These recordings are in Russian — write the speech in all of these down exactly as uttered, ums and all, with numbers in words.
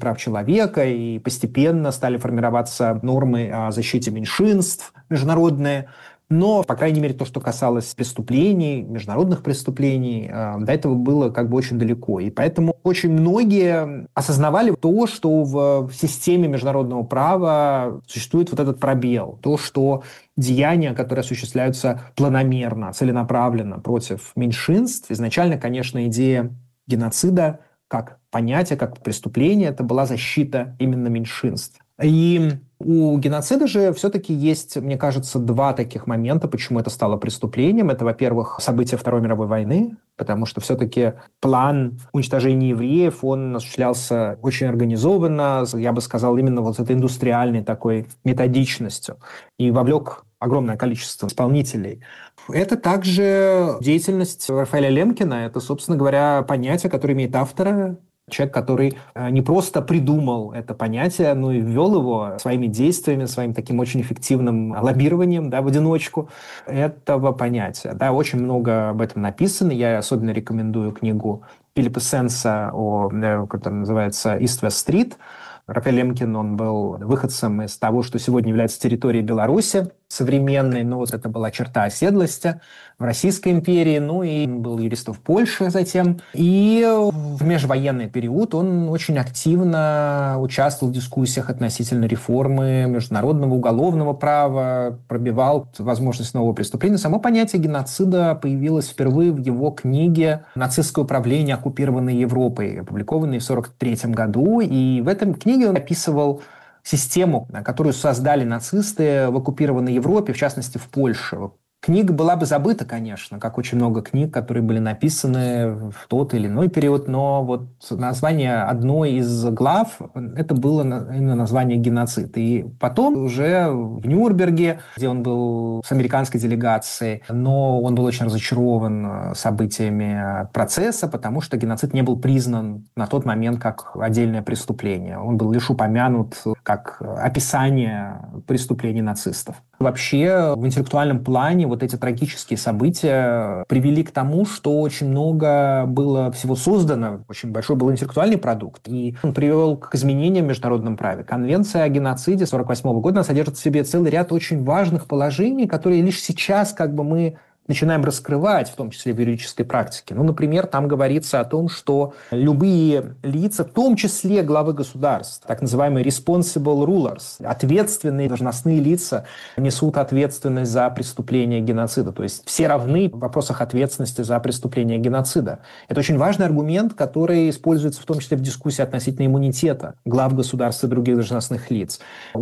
прав человека, и постепенно стали формироваться нормы о защите меньшинств международные. Но, по крайней мере, то, что касалось преступлений, международных преступлений, до этого было как бы очень далеко. И поэтому очень многие осознавали то, что в системе международного права существует вот этот пробел. То, что деяния, которые осуществляются планомерно, целенаправленно против меньшинств. Изначально, конечно, идея геноцида как понятие, как преступление, это была защита именно меньшинств. И у геноцида же все-таки есть, мне кажется, два таких момента, почему это стало преступлением. Это, во-первых, события Второй мировой войны, потому что все-таки план уничтожения евреев, он осуществлялся очень организованно, я бы сказал, именно вот с этой индустриальной такой методичностью, и вовлек огромное количество исполнителей. Это также деятельность Рафаэля Лемкина, это, собственно говоря, понятие, которое имеет автора, человек, который не просто придумал это понятие, но и ввел его своими действиями, своим таким очень эффективным лоббированием, да, в одиночку этого понятия. Да, очень много об этом написано. Я особенно рекомендую книгу Филиппа Сенса, о, которая называется «East West Street». Рафаэль Лемкин, он был выходцем из того, что сегодня является территорией Беларуси современной, но вот это была черта оседлости в Российской империи, ну и был юристом в Польше затем. И в межвоенный период он очень активно участвовал в дискуссиях относительно реформы международного уголовного права, пробивал возможность нового преступления. Само понятие геноцида появилось впервые в его книге «Нацистское управление оккупированной Европой», опубликованной в сорок третьем году. И в этом книге он описывал систему, которую создали нацисты в оккупированной Европе, в частности, в Польше. Книга была бы забыта, конечно, как очень много книг, которые были написаны в тот или иной период, но вот название одной из глав, это было именно название «Геноцид». И потом уже в Нюрнберге, где он был с американской делегацией, но он был очень разочарован событиями процесса, потому что геноцид не был признан на тот момент как отдельное преступление. Он был лишь упомянут как описание преступлений нацистов. Вообще, в интеллектуальном плане вот эти трагические события привели к тому, что очень много было всего создано, очень большой был интеллектуальный продукт, и он привел к изменениям в международном праве. Конвенция о геноциде сорок восьмого года содержит в себе целый ряд очень важных положений, которые лишь сейчас как бы мы начинаем раскрывать, в том числе в юридической практике. Ну, например, там говорится о том, что любые лица, в том числе главы государств, так называемые responsible rulers, ответственные должностные лица, несут ответственность за преступление геноцида. То есть все равны в вопросах ответственности за преступление геноцида. Это очень важный аргумент, который используется в том числе в дискуссии относительно иммунитета глав государств и других должностных лиц.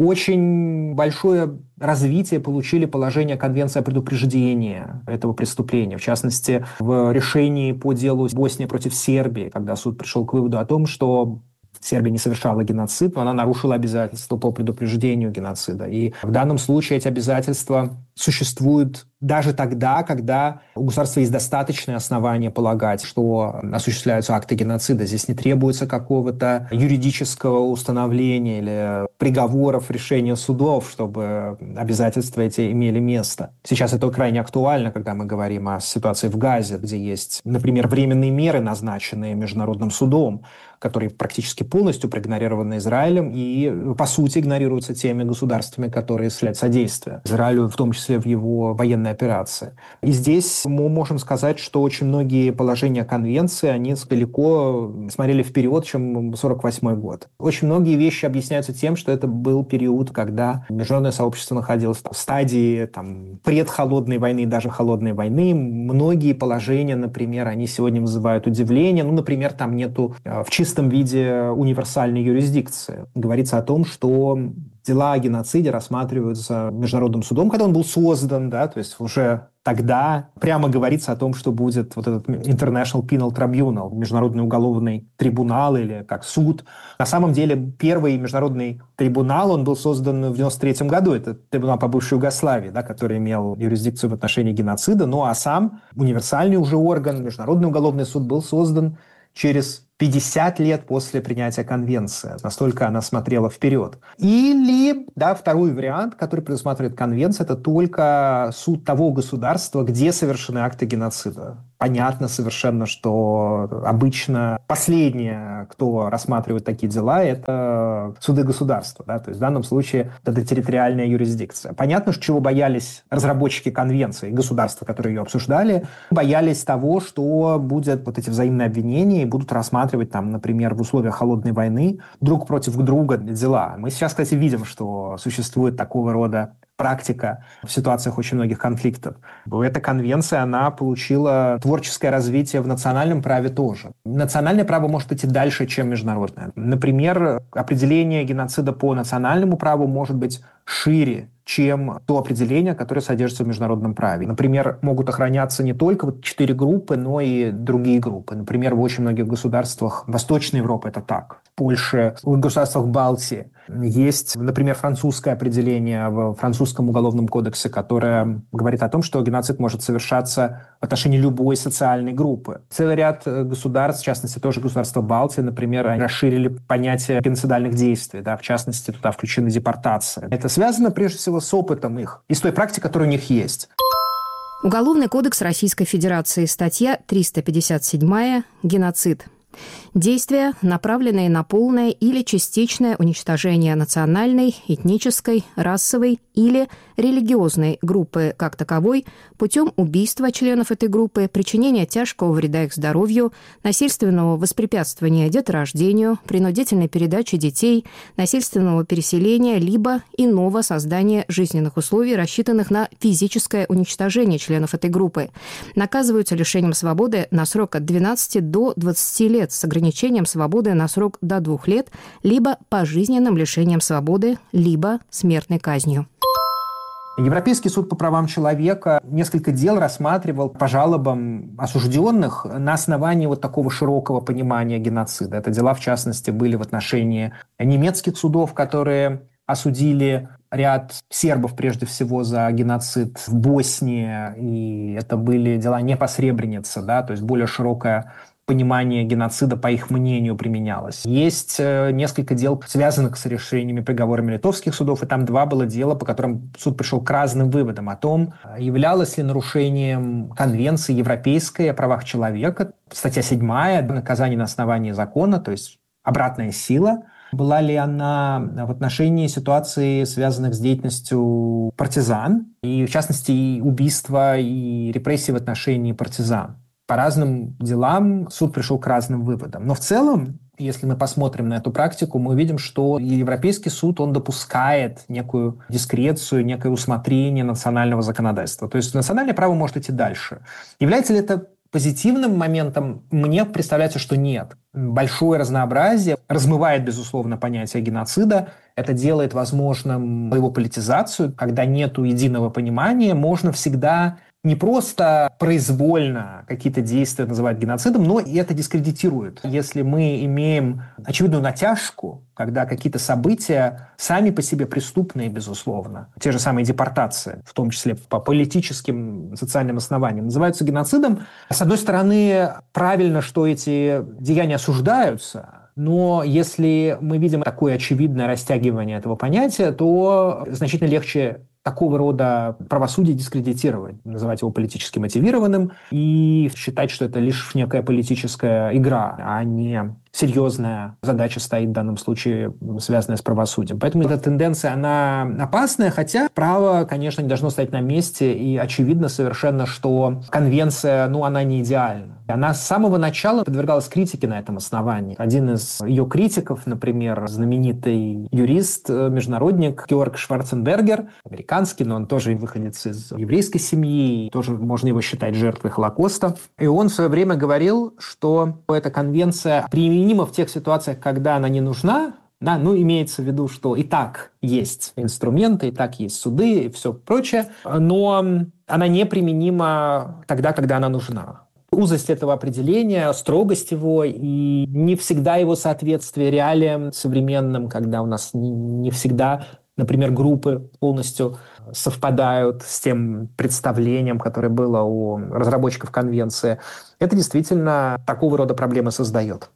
Очень большое развитие получили положения Конвенции о предупреждении этого преступления. В частности, в решении по делу Босния против Сербии, когда суд пришел к выводу о том, что Сербия не совершала геноцид, но она нарушила обязательства по предупреждению геноцида. И в данном случае эти обязательства существуют даже тогда, когда у государства есть достаточные основания полагать, что осуществляются акты геноцида. Здесь не требуется какого-то юридического установления или приговоров, решения судов, чтобы обязательства эти имели место. Сейчас это крайне актуально, когда мы говорим о ситуации в Газе, где есть, например, временные меры, назначенные Международным судом, которые практически полностью проигнорированы Израилем и, по сути, игнорируются теми государствами, которые осуществляют содействие Израилю, в том числе в его военной операции. И здесь мы можем сказать, что очень многие положения Конвенции, они далеко смотрели вперед, чем сорок восьмой год. Очень многие вещи объясняются тем, что это был период, когда международное сообщество находилось в стадии там, предхолодной войны, даже холодной войны. Многие положения, например, они сегодня вызывают удивление. Ну, например, там нету в чистом виде универсальной юрисдикции. Говорится о том, что дела о геноциде рассматриваются Международным судом, когда он был создан, да, то есть уже тогда прямо говорится о том, что будет вот этот International Penal Tribunal, Международный уголовный трибунал или как суд. На самом деле первый международный трибунал, он был создан в девяносто третьем году, это трибунал по бывшей Югославии, да, который имел юрисдикцию в отношении геноцида, ну а сам универсальный уже орган, Международный уголовный суд, был создан через пятьдесят лет после принятия конвенции. Настолько она смотрела вперед. Или, да, второй вариант, который предусматривает конвенция, это только суд того государства, где совершены акты геноцида. понятно совершенно, что обычно последнее, кто рассматривает такие дела, это суды государства. Да? То есть в данном случае это территориальная юрисдикция. Понятно, чего боялись разработчики конвенции, государства, которые ее обсуждали, боялись того, что будут вот эти взаимные обвинения и будут рассматривать, там, например, в условиях холодной войны друг против друга дела. Мы сейчас, кстати, видим, что существует такого рода практика в ситуациях очень многих конфликтов. Эта конвенция, она получила творческое развитие в национальном праве тоже. Национальное право может идти дальше, чем международное. Например, определение геноцида по национальному праву может быть шире, чем то определение, которое содержится в международном праве. Например, могут охраняться не только вот четыре группы, но и другие группы. Например, в очень многих государствах Восточной Европы это так. В Польше, в государствах Балтии есть, например, французское определение в французском уголовном кодексе, которое говорит о том, что геноцид может совершаться в отношении любой социальной группы. Целый ряд государств, в частности, тоже государства Балтии, например, расширили понятие геноцидальных действий. Да, в частности, туда включены депортации. Это связано, прежде всего, с опытом их и с той практикой, которая у них есть. Уголовный кодекс Российской Федерации, статья триста пятьдесят семь «Геноцид». Действия, направленные на полное или частичное уничтожение национальной, этнической, расовой или религиозной группы как таковой путем убийства членов этой группы, причинения тяжкого вреда их здоровью, насильственного воспрепятствования деторождению, принудительной передачи детей, насильственного переселения либо иного создания жизненных условий, рассчитанных на физическое уничтожение членов этой группы. Наказываются лишением свободы на срок от двенадцати до двадцати лет с ограничением свободы на срок до двух лет, либо пожизненным лишением свободы, либо смертной казнью. Европейский суд по правам человека несколько дел рассматривал по жалобам осужденных на основании вот такого широкого понимания геноцида. Это дела, в частности, были в отношении немецких судов, которые осудили ряд сербов, прежде всего, за геноцид в Боснии. И это были дела не по Сребренице, да, то есть более широкое понимание геноцида, по их мнению, применялось. Есть э, несколько дел, связанных с решениями, приговорами литовских судов, и там два было дела, по которым суд пришел к разным выводам о том, являлось ли нарушением Конвенции Европейской о правах человека, статья седьмая, наказание на основании закона, то есть обратная сила, была ли она в отношении ситуации, связанных с деятельностью партизан, и, в частности, и убийства и репрессии в отношении партизан. По разным делам суд пришел к разным выводам. Но в целом, если мы посмотрим на эту практику, мы увидим, что Европейский суд, он допускает некую дискрецию, некое усмотрение национального законодательства. То есть национальное право может идти дальше. Является ли это позитивным моментом? Мне представляется, что нет. Большое разнообразие размывает, безусловно, понятие геноцида. Это делает возможным его политизацию. Когда нет единого понимания, можно всегда не просто произвольно какие-то действия называть геноцидом, но и это дискредитирует. Если мы имеем очевидную натяжку, когда какие-то события сами по себе преступные, безусловно, те же самые депортации, в том числе по политическим, социальным основаниям, называются геноцидом, с одной стороны, правильно, что эти деяния осуждаются, но если мы видим такое очевидное растягивание этого понятия, то значительно легче такого рода правосудие дискредитировать, называть его политически мотивированным и считать, что это лишь некая политическая игра, а не серьезная задача стоит в данном случае, связанная с правосудием. Поэтому эта тенденция, она опасная, хотя право, конечно, не должно стоять на месте, и очевидно совершенно, что конвенция, ну, она не идеальна. Она с самого начала подвергалась критике на этом основании. Один из ее критиков, например, знаменитый юрист, международник Георг Шварценбергер, американский, но он тоже выходец из еврейской семьи, тоже можно его считать жертвой Холокоста. И он в свое время говорил, что эта конвенция применима в тех ситуациях, когда она не нужна, да, ну, имеется в виду, что и так есть инструменты, и так есть суды и все прочее, но она неприменима тогда, когда она нужна. Узость этого определения, строгость его и не всегда его соответствие реалиям современным, когда у нас не всегда, например, группы полностью совпадают с тем представлением, которое было у разработчиков конвенции, это действительно такого рода проблемы создает.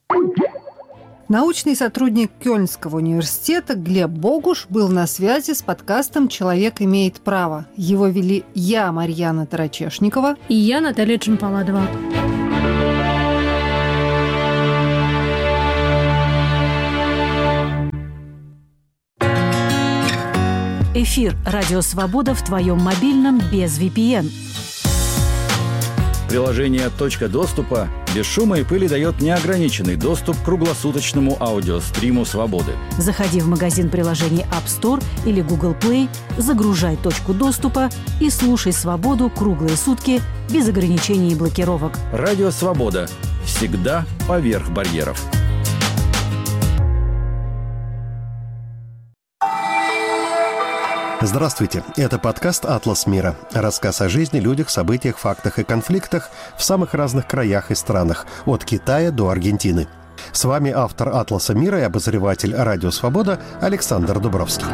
Научный сотрудник Кёльнского университета Глеб Богуш был на связи с подкастом «Человек имеет право». Его вели я, Марьяна Тарачешникова, и я, Наталья Джампаладова. Прямой эфир «Радио Свобода» в твоем мобильном без ви пи эн. Приложение «Точка доступа» без шума и пыли дает неограниченный доступ к круглосуточному аудиостриму «Свободы». Заходи в магазин приложений App Store или Google Play, загружай «Точку доступа» и слушай «Свободу» круглые сутки без ограничений и блокировок. Радио «Свобода». Всегда поверх барьеров. Здравствуйте, это подкаст «Атлас мира». Рассказ о жизни, людях, событиях, фактах и конфликтах в самых разных краях и странах, от Китая до Аргентины. С вами автор «Атласа мира» и обозреватель «Радио Свобода» Александр Дубровский.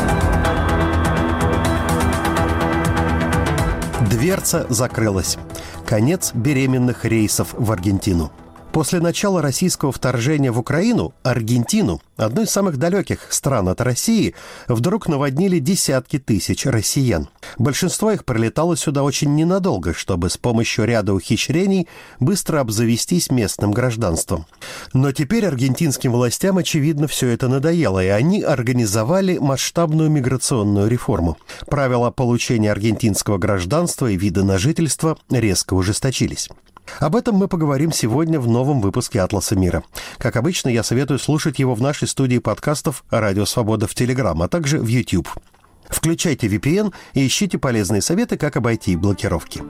Дверца закрылась. Конец беременных рейсов в Аргентину. После начала российского вторжения в Украину Аргентину, одну из самых далеких стран от России, вдруг наводнили десятки тысяч россиян. Большинство их прилетало сюда очень ненадолго, чтобы с помощью ряда ухищрений быстро обзавестись местным гражданством. Но теперь аргентинским властям, очевидно, все это надоело, и они организовали масштабную миграционную реформу. Правила получения аргентинского гражданства и вида на жительство резко ужесточились. Об этом мы поговорим сегодня в новом выпуске «Атласа мира». Как обычно, я советую слушать его в нашей студии подкастов «Радио Свобода» в Телеграм, а также в YouTube. Включайте ви пи эн и ищите полезные советы, как обойти блокировки.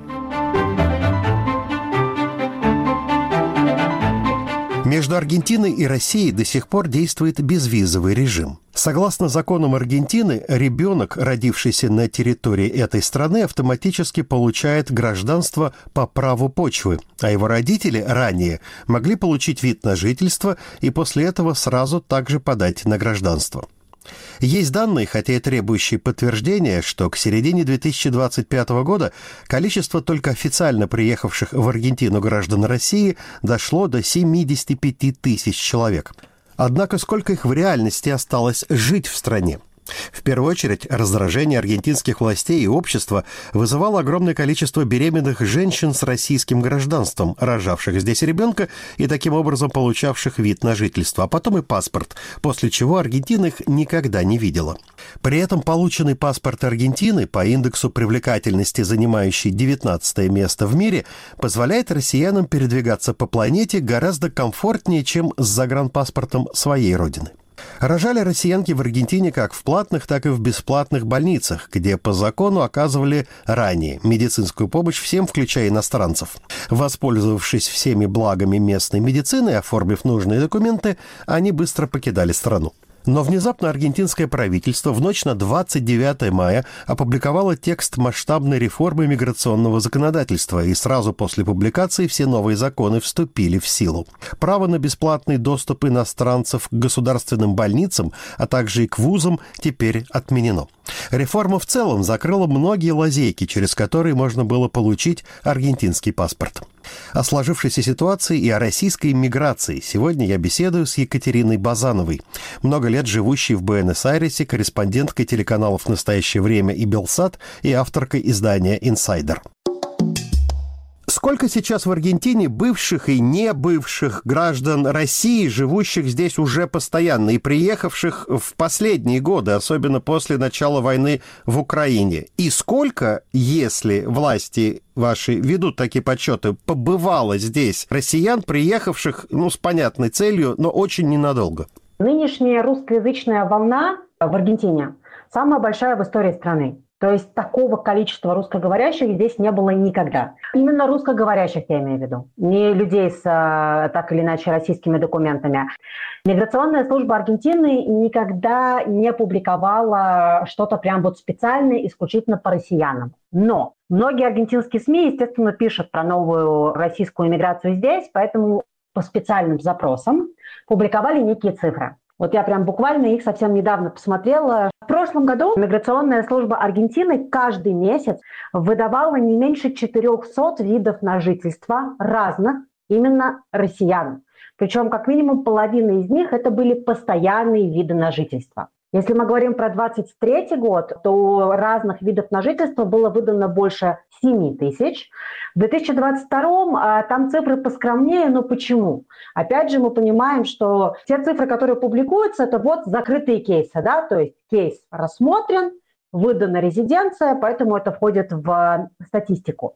Между Аргентиной и Россией до сих пор действует безвизовый режим. Согласно законам Аргентины, ребенок, родившийся на территории этой страны, автоматически получает гражданство по праву почвы, а его родители ранее могли получить вид на жительство и после этого сразу также подать на гражданство. Есть данные, хотя и требующие подтверждения, что к середине две тысячи двадцать пятого года количество только официально приехавших в Аргентину граждан России дошло до семьдесят пять тысяч человек. Однако сколько их в реальности осталось жить в стране? В первую очередь, раздражение аргентинских властей и общества вызывало огромное количество беременных женщин с российским гражданством, рожавших здесь ребенка и таким образом получавших вид на жительство, а потом и паспорт, после чего Аргентина их никогда не видела. При этом полученный паспорт Аргентины, по индексу привлекательности занимающий девятнадцатое место в мире, позволяет россиянам передвигаться по планете гораздо комфортнее, чем с загранпаспортом своей родины. Рожали россиянки в Аргентине как в платных, так и в бесплатных больницах, где по закону оказывали ранее медицинскую помощь всем, включая иностранцев. Воспользовавшись всеми благами местной медицины и оформив нужные документы, они быстро покидали страну. Но внезапно аргентинское правительство в ночь на двадцать девятое мая опубликовало текст масштабной реформы миграционного законодательства, и сразу после публикации все новые законы вступили в силу. Право на бесплатный доступ иностранцев к государственным больницам, а также и к вузам теперь отменено. Реформа в целом закрыла многие лазейки, через которые можно было получить аргентинский паспорт. О сложившейся ситуации и о российской миграции сегодня я беседую с Екатериной Базановой, много лет живущей в Буэнос-Айресе, корреспонденткой телеканалов «Настоящее время» и «Белсат» и авторкой издания «Инсайдер». Сколько сейчас в Аргентине бывших и не бывших граждан России, живущих здесь уже постоянно и приехавших в последние годы, особенно после начала войны в Украине? И сколько, если власти ваши ведут такие подсчеты, побывало здесь россиян, приехавших, ну, с понятной целью, но очень ненадолго? Нынешняя русскоязычная волна в Аргентине самая большая в истории страны. То есть такого количества русскоговорящих здесь не было никогда. Именно русскоговорящих я имею в виду, не людей с так или иначе российскими документами. Миграционная служба Аргентины никогда не публиковала что-то прям вот специальное исключительно по россиянам. Но многие аргентинские СМИ, естественно, пишут про новую российскую иммиграцию здесь, поэтому по специальным запросам публиковали некие цифры. Вот я прям буквально их совсем недавно посмотрела. В прошлом году миграционная служба Аргентины каждый месяц выдавала не меньше четырехсот видов на жительство разных, именно россиян. Причем как минимум половина из них это были постоянные виды на жительство. Если мы говорим про двадцать третий год, то разных видов на жительство было выдано больше семь тысяч. В две тысячи двадцать втором там цифры поскромнее, но почему? Опять же, мы понимаем, что те цифры, которые публикуются, это вот закрытые кейсы, да, то есть кейс рассмотрен, выдана резиденция, поэтому это входит в статистику.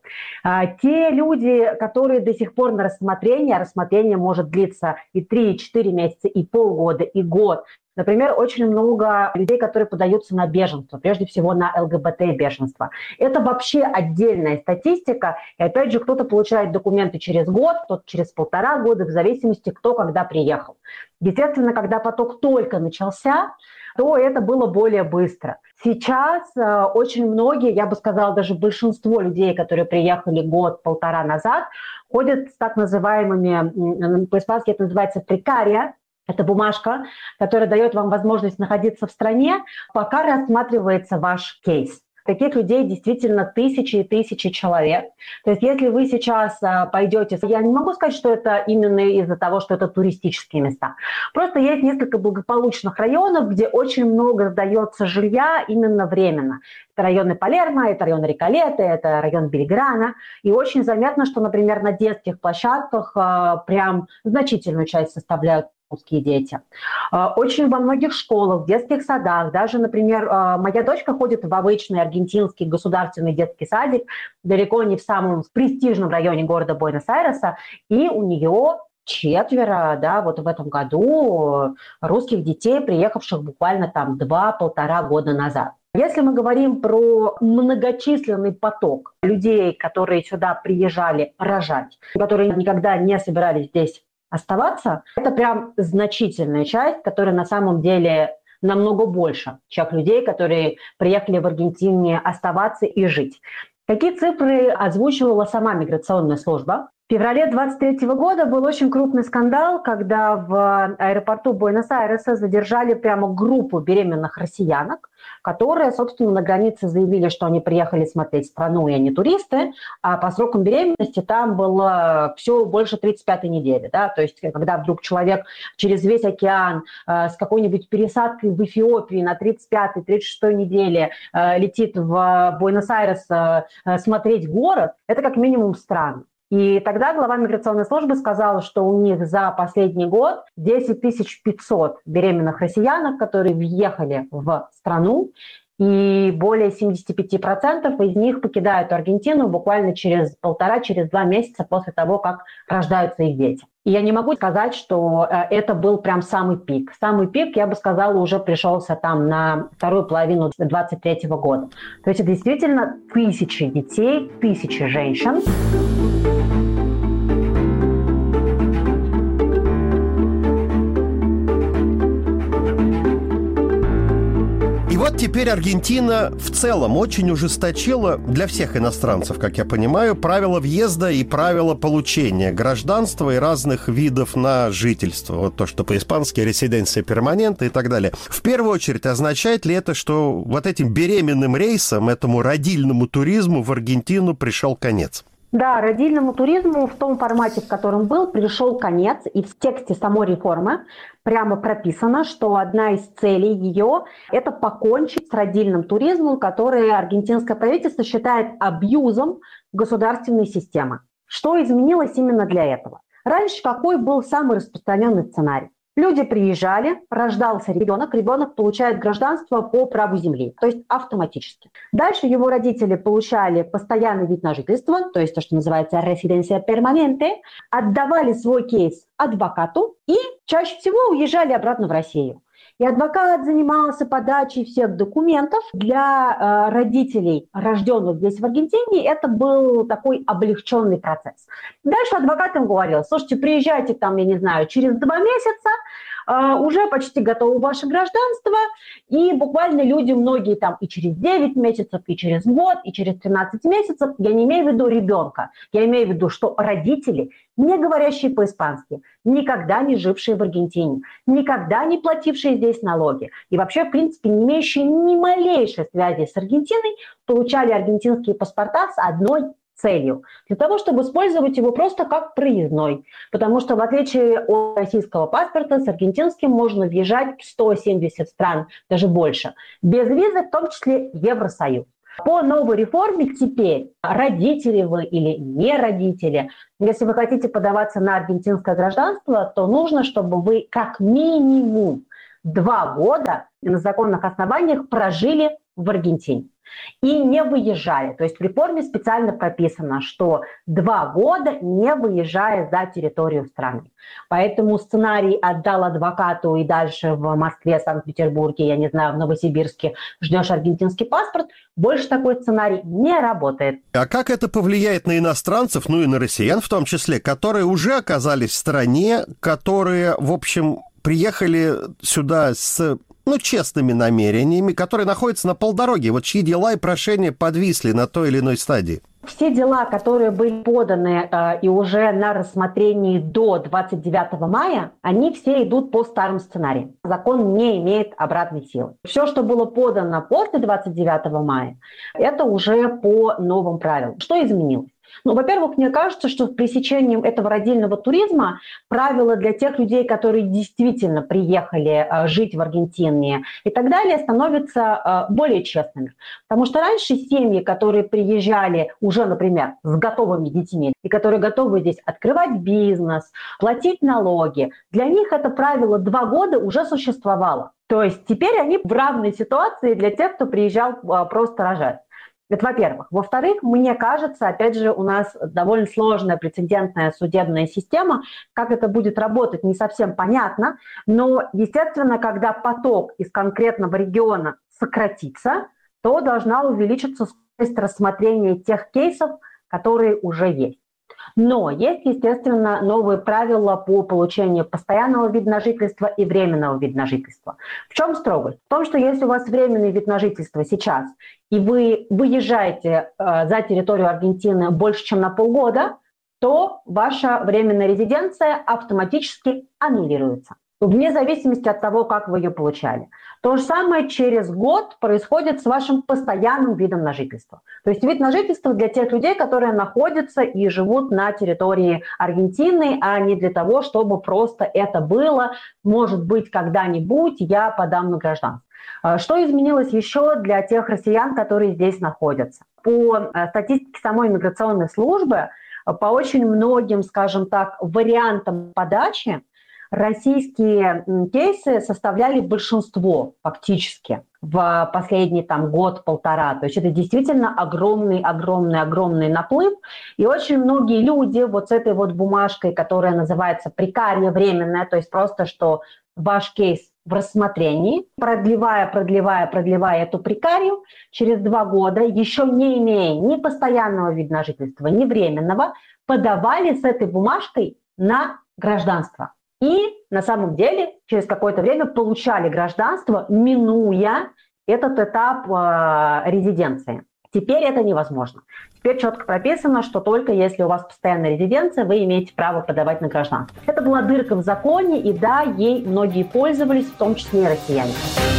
Те люди, которые до сих пор на рассмотрении, а рассмотрение может длиться и три, и четыре месяца, и полгода, и год. Например, очень много людей, которые подаются на беженство, прежде всего на ЛГБТ-беженство. Это вообще отдельная статистика. И опять же, кто-то получает документы через год, кто-то через полтора года, в зависимости, кто когда приехал. Естественно, когда поток только начался, то это было более быстро. Сейчас э, очень многие, я бы сказала, даже большинство людей, которые приехали год-полтора назад, ходят с так называемыми, по-испански это называется прекария. Это бумажка, которая дает вам возможность находиться в стране, пока рассматривается ваш кейс. Таких людей действительно тысячи и тысячи человек. То есть если вы сейчас пойдете... Я не могу сказать, что это именно из-за того, что это туристические места. Просто есть несколько благополучных районов, где очень много сдается жилья именно временно. Это районы Палермо, это район Реколеты, это район Белиграна. И очень заметно, что, например, на детских площадках прям значительную часть составляют русские дети. Очень во многих школах, в детских садах, даже, например, моя дочка ходит в обычный аргентинский государственный детский садик, далеко не в самом престижном районе города Буэнос-Айреса, и у нее четверо, да, вот в этом году русских детей, приехавших буквально там два-полтора года назад. Если мы говорим про многочисленный поток людей, которые сюда приезжали рожать, которые никогда не собирались здесь оставаться, это прям значительная часть, которая на самом деле намного больше, чем людей, которые приехали в Аргентине оставаться и жить. Какие цифры озвучивала сама миграционная служба? В феврале двадцать третьего года был очень крупный скандал, когда в аэропорту Буэнос-Айреса задержали прямо группу беременных россиянок, которые, собственно, на границе заявили, что они приехали смотреть страну, и они туристы, а по срокам беременности там было все больше тридцать пятой недели. Да? То есть когда вдруг человек через весь океан э, с какой-нибудь пересадкой в Эфиопии на тридцать пятой - тридцать шестой неделе э, летит в Буэнос-Айрес э, смотреть город, это как минимум странно. И тогда глава миграционной службы сказала, что у них за последний год десять тысяч пятьсот беременных россиянок, которые въехали в страну, и более семьдесят пять процентов из них покидают Аргентину буквально через полтора, через два месяца после того, как рождаются их дети. И я не могу сказать, что это был прям самый пик. Самый пик, я бы сказала, уже пришелся там на вторую половину двадцать третьего года. То есть это действительно тысячи детей, тысячи женщин. И вот теперь Аргентина в целом очень ужесточила для всех иностранцев, как я понимаю, правила въезда и правила получения гражданства и разных видов на жительство. Вот то, что по-испански «резиденция перманента» и так далее. В первую очередь, означает ли это, что вот этим беременным рейсам, этому родильному туризму в Аргентину пришел конец? Да, родильному туризму в том формате, в котором был, пришел конец. И в тексте самой реформы прямо прописано, что одна из целей ее – это покончить с родильным туризмом, который аргентинское правительство считает абьюзом государственной системы. Что изменилось именно для этого? Раньше какой был самый распространенный сценарий? Люди приезжали, рождался ребенок, ребенок получает гражданство по праву земли, то есть автоматически. Дальше его родители получали постоянный вид на жительство, то есть то, что называется «резиденция перманенте», отдавали свой кейс адвокату и чаще всего уезжали обратно в Россию. И адвокат занимался подачей всех документов. Для э, родителей, рожденных здесь в Аргентине, это был такой облегченный процесс. Дальше адвокат им говорил: слушайте, приезжайте там, я не знаю, через два месяца, э, уже почти готово ваше гражданство. И буквально люди, многие там и через девять месяцев, и через год, и через тринадцать месяцев, я не имею в виду ребенка, я имею в виду, что родители, не говорящие по-испански, никогда не жившие в Аргентине, никогда не платившие здесь налоги и вообще, в принципе, не имеющие ни малейшей связи с Аргентиной, получали аргентинские паспорта с одной целью – для того, чтобы использовать его просто как проездной. Потому что, в отличие от российского паспорта, с аргентинским можно въезжать в сто семьдесят стран, даже больше, без визы, в том числе Евросоюз. По новой реформе теперь родители вы или не родители, если вы хотите подаваться на аргентинское гражданство, то нужно, чтобы вы как минимум два года на законных основаниях прожили в Аргентине и не выезжали. То есть в реформе специально прописано, что два года не выезжая за территорию страны. Поэтому сценарий «отдал адвокату и дальше в Москве, Санкт-Петербурге, я не знаю, в Новосибирске ждешь аргентинский паспорт» больше такой сценарий не работает. А как это повлияет на иностранцев, ну и на россиян в том числе, которые уже оказались в стране, которые, в общем, приехали сюда с... ну, честными намерениями, которые находятся на полдороге, вот чьи дела и прошения подвисли на той или иной стадии? Все дела, которые были поданы э, и уже на рассмотрении до двадцать девятого мая, они все идут по старым сценариям. Закон не имеет обратной силы. Все, что было подано после двадцать девятого мая, это уже по новым правилам. Что изменилось? Ну, во-первых, мне кажется, что с пресечением этого родильного туризма правила для тех людей, которые действительно приехали э, жить в Аргентине и так далее, становятся э, более честными. Потому что раньше семьи, которые приезжали уже, например, с готовыми детьми, и которые готовы здесь открывать бизнес, платить налоги, для них это правило два года уже существовало. То есть теперь они в равной ситуации для тех, кто приезжал э, просто рожать. Это во-первых. Во-вторых, мне кажется, опять же, у нас довольно сложная прецедентная судебная система. Как это будет работать, не совсем понятно. Но, естественно, когда поток из конкретного региона сократится, то должна увеличиться скорость рассмотрения тех кейсов, которые уже есть. Но есть, естественно, новые правила по получению постоянного вида на жительство и временного вида на жительство. В чем строгость? В том, что если у вас временный вид на жительство сейчас, и вы выезжаете э, за территорию Аргентины больше, чем на полгода, то ваша временная резиденция автоматически аннулируется, вне зависимости от того, как вы ее получали. То же самое через год происходит с вашим постоянным видом на жительство. То есть вид на жительство для тех людей, которые находятся и живут на территории Аргентины, а не для того, чтобы просто это было, может быть, когда-нибудь я подам на гражданство. Что изменилось еще для тех россиян, которые здесь находятся? По статистике самой миграционной службы, по очень многим, скажем так, вариантам подачи, российские кейсы составляли большинство фактически в последний там, год-полтора. То есть это действительно огромный-огромный-огромный наплыв. И очень многие люди вот с этой вот бумажкой, которая называется прекария временная, то есть просто что ваш кейс в рассмотрении, продлевая, продлевая, продлевая эту прекарию, через два года, еще не имея ни постоянного вида на жительство, ни временного, подавали с этой бумажкой на гражданство. И на самом деле через какое-то время получали гражданство, минуя этот этап э, резиденции. Теперь это невозможно. Теперь четко прописано, что только если у вас постоянная резиденция, вы имеете право подавать на гражданство. Это была дырка в законе, и да, ей многие пользовались, в том числе и россияне.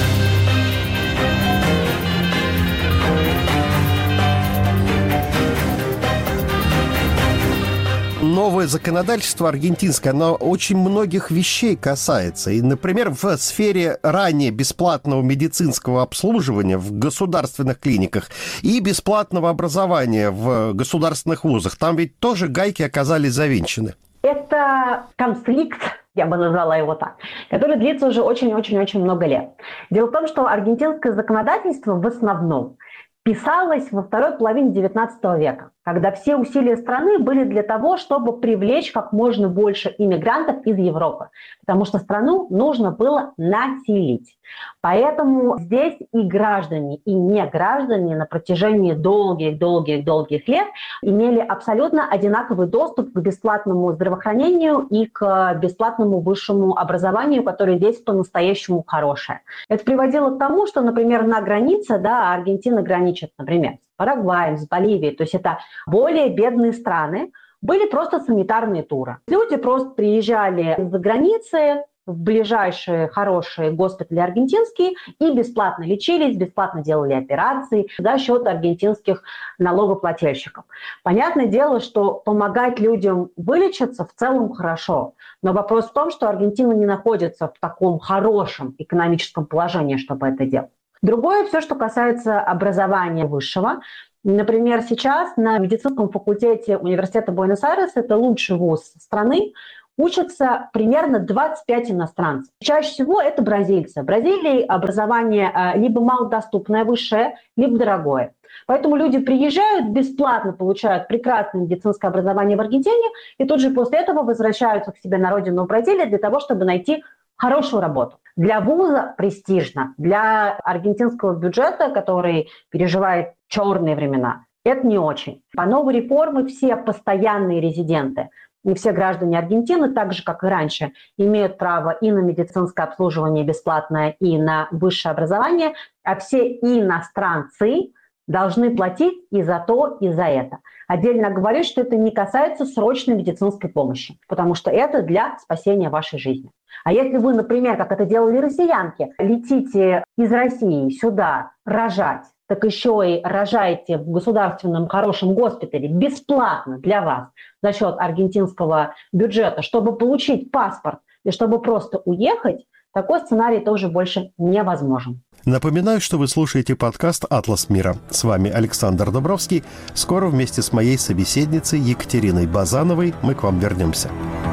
Новое законодательство аргентинское, оно очень многих вещей касается. И, например, в сфере ранее бесплатного медицинского обслуживания в государственных клиниках и бесплатного образования в государственных вузах, там ведь тоже гайки оказались завинчены. Это конфликт, я бы назвала его так, который длится уже очень-очень-очень много лет. Дело в том, что аргентинское законодательство в основном писалось во второй половине девятнадцатого века, когда все усилия страны были для того, чтобы привлечь как можно больше иммигрантов из Европы, потому что страну нужно было населить. Поэтому здесь и граждане, и не граждане на протяжении долгих-долгих-долгих лет имели абсолютно одинаковый доступ к бесплатному здравоохранению и к бесплатному высшему образованию, которое здесь по-настоящему хорошее. Это приводило к тому, что, например, на границе, да, Аргентина граничит, например, с Парагваем, с Боливией, то есть это более бедные страны, были просто санитарные туры. Люди просто приезжали из-за границы в ближайшие хорошие госпитали аргентинские и бесплатно лечились, бесплатно делали операции за счет аргентинских налогоплательщиков. Понятное дело, что помогать людям вылечиться в целом хорошо, но вопрос в том, что Аргентина не находится в таком хорошем экономическом положении, чтобы это делать. Другое все, что касается образования высшего. Например, сейчас на медицинском факультете Университета Буэнос-Айреса, это лучший вуз страны, учатся примерно двадцать пять иностранцев. Чаще всего это бразильцы. В Бразилии образование либо малодоступное высшее, либо дорогое. Поэтому люди приезжают, бесплатно получают прекрасное медицинское образование в Аргентине и тут же после этого возвращаются к себе на родину в Бразилию для того, чтобы найти хорошую работу. Для вуза престижно, для аргентинского бюджета, который переживает черные времена, это не очень. По новой реформе все постоянные резиденты, и все граждане Аргентины, так же, как и раньше, имеют право и на медицинское обслуживание бесплатное, и на высшее образование, а все иностранцы должны платить и за то, и за это. Отдельно говорю, что это не касается срочной медицинской помощи, потому что это для спасения вашей жизни. А если вы, например, как это делали россиянки, летите из России сюда рожать, так еще и рожаете в государственном хорошем госпитале бесплатно для вас за счет аргентинского бюджета, чтобы получить паспорт и чтобы просто уехать, такой сценарий тоже больше невозможен. Напоминаю, что вы слушаете подкаст «Атлас мира». С вами Александр Дубровский. Скоро вместе с моей собеседницей Екатериной Базановой мы к вам вернемся.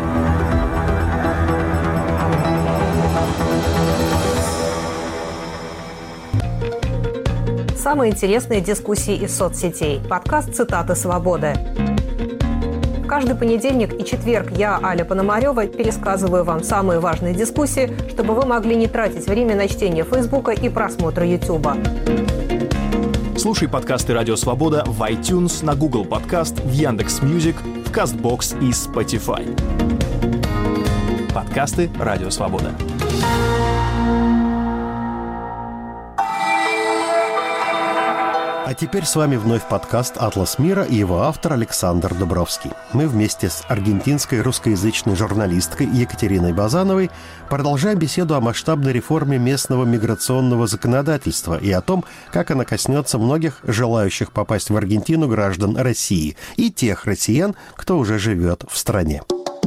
Самые интересные дискуссии из соцсетей. Подкаст «Цитаты свободы». Каждый понедельник и четверг я, Аля Пономарева, пересказываю вам самые важные дискуссии, чтобы вы могли не тратить время на чтение Фейсбука и просмотр Ютуба. Слушай подкасты «Радио Свобода» в iTunes, на Google Подкаст, в Яндекс.Мьюзик, в Кастбокс и Spotify. Подкасты «Радио Свобода». А теперь с вами вновь подкаст «Атлас мира» и его автор Александр Дубровский. Мы вместе с аргентинской русскоязычной журналисткой Екатериной Базановой продолжаем беседу о масштабной реформе местного миграционного законодательства и о том, как она коснется многих желающих попасть в Аргентину граждан России и тех россиян, кто уже живет в стране.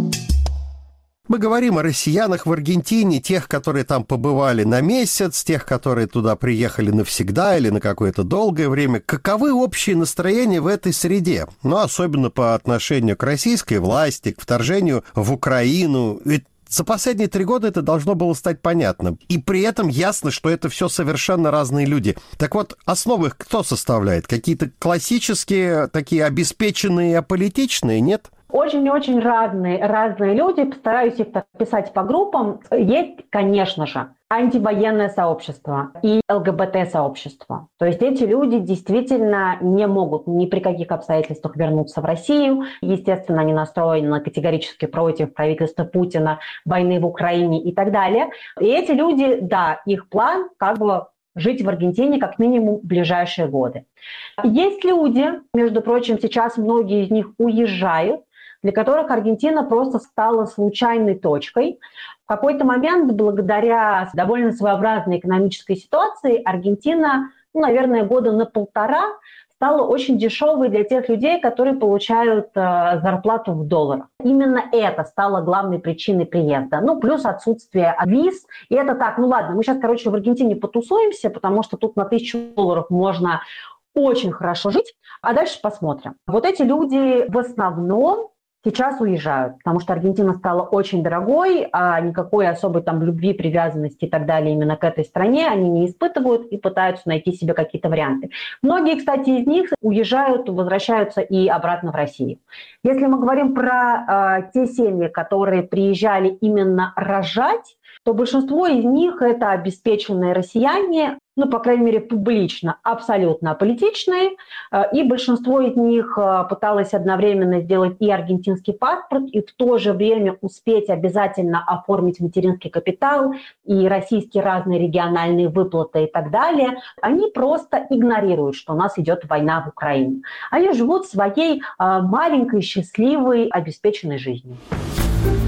Мы говорим о россиянах в Аргентине, тех, которые там побывали на месяц, тех, которые туда приехали навсегда или на какое-то долгое время. Каковы общие настроения в этой среде? Ну, особенно по отношению к российской власти, к вторжению в Украину. Ведь за последние три года это должно было стать понятно. И при этом ясно, что это все совершенно разные люди. Так вот, основы их кто составляет? Какие-то классические, такие обеспеченные, аполитичные, нет? Очень-очень разные, разные люди, постараюсь их писать по группам. Есть, конечно же, антивоенное сообщество и ЛГБТ-сообщество. То есть эти люди действительно не могут ни при каких обстоятельствах вернуться в Россию. Естественно, они настроены категорически против правительства Путина, войны в Украине и так далее. И эти люди, да, их план как бы жить в Аргентине как минимум в ближайшие годы. Есть люди, между прочим, сейчас многие из них уезжают, для которых Аргентина просто стала случайной точкой. В какой-то момент, благодаря довольно своеобразной экономической ситуации, Аргентина, ну, наверное, года на полтора стала очень дешевой для тех людей, которые получают э, зарплату в долларах. Именно это стало главной причиной приезда. Ну, плюс отсутствие виз. И это так, ну ладно, мы сейчас, короче, в Аргентине потусуемся, потому что тут на тысячу долларов можно очень хорошо жить, а дальше посмотрим. Вот эти люди в основном сейчас уезжают, потому что Аргентина стала очень дорогой, а никакой особой там любви, привязанности и так далее именно к этой стране они не испытывают и пытаются найти себе какие-то варианты. Многие, кстати, из них уезжают, возвращаются и обратно в Россию. Если мы говорим про э, те семьи, которые приезжали именно рожать, то большинство из них это обеспеченные россияне, ну, по крайней мере, публично, абсолютно аполитичные, и большинство из них пыталось одновременно сделать и аргентинский паспорт, и в то же время успеть обязательно оформить материнский капитал, и российские разные региональные выплаты и так далее. Они просто игнорируют, что у нас идет война в Украине. Они живут своей маленькой, счастливой, обеспеченной жизнью.